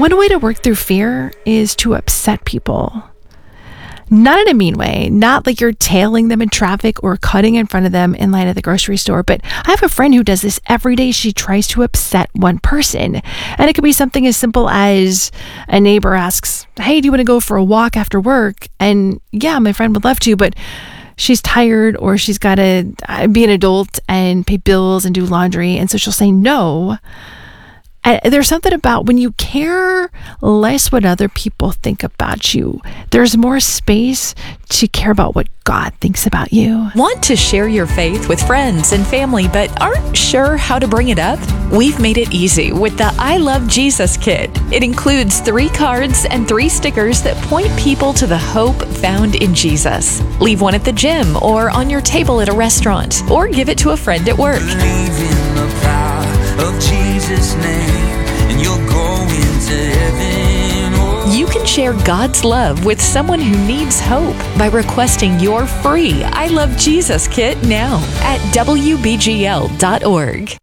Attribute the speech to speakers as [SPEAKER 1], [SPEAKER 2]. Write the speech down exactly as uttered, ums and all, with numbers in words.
[SPEAKER 1] One way to work through fear is to upset people. Not in a mean way, not like you're tailing them in traffic or cutting in front of them in line at the grocery store. But I have a friend who does this every day. She tries to upset one person. And it could be something as simple as a neighbor asks, hey, do you want to go for a walk after work? And yeah, my friend would love to, but she's tired or she's got to be an adult and pay bills and do laundry. And so she'll say no. And there's something about when you care less what other people think about you, there's more space to care about what God thinks about you.
[SPEAKER 2] Want to share your faith with friends and family, but aren't sure how to bring it up? We've made it easy with the I Love Jesus Kit. It includes three cards and three stickers that point people to the hope found in Jesus. Leave one at the gym or on your table at a restaurant, or give it to a friend at work.
[SPEAKER 3] Believe in the power of Jesus' name, and you'll go into heaven. Oh.
[SPEAKER 2] You can share God's love with someone who needs hope by requesting your free I Love Jesus Kit now at W B G L dot org.